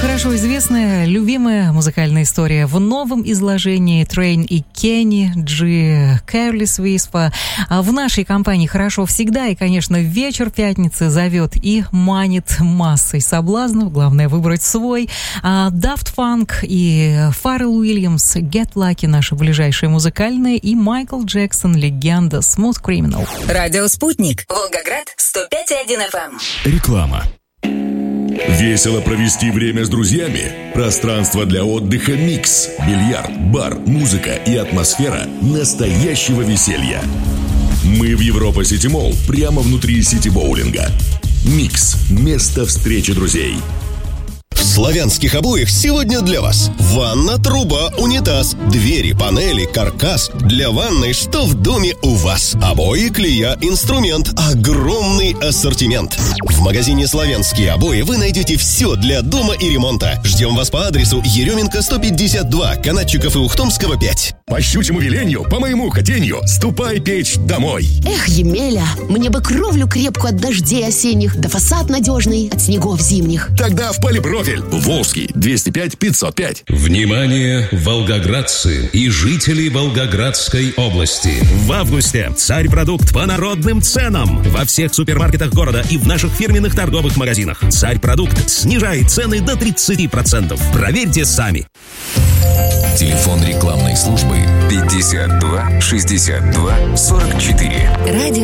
хорошо известная, любимая музыкальная история в новом изложении Train и Kenny G. Careless Whisper. В нашей компании хорошо всегда, и, конечно, вечер пятницы зовет и манит массой соблазнов. Главное выбрать свой. Daft Punk и Фаррелл Уильямс, Get Lucky, наши ближайшие музыкальные, и Майкл Джексон, легенда, Smooth Criminal. Радио «Спутник», Волгоград, 105,1 FM. Реклама. Весело провести время с друзьями? Пространство для отдыха «Микс». Бильярд, бар, музыка и атмосфера настоящего веселья. Мы в Европа Сити Молл, прямо внутри сити-боулинга. «Микс» – место встречи друзей. В славянских обоях сегодня для вас ванна, труба, унитаз, двери, панели, каркас. Для ванной что в доме у вас? Обои, клея, инструмент, огромный ассортимент. В магазине «Славянские обои» вы найдете все для дома и ремонта. Ждем вас по адресу Еременко 152, Канатчиков и Ухтомского 5. По щучьему велению, по моему хотению, ступай печь домой. Эх, Емеля, мне бы кровлю крепкую от дождей осенних, да фасад надежный от снегов зимних. Тогда в полипрофиль. Волжский, 205-505. Внимание, волгоградцы и жители Волгоградской области. В августе «Царь-продукт» по народным ценам во всех супермаркетах города и в наших фирменных торговых магазинах. «Царь-продукт» снижает цены до 30%. Проверьте сами. Телефон рекламной службы 52 62 44. Радио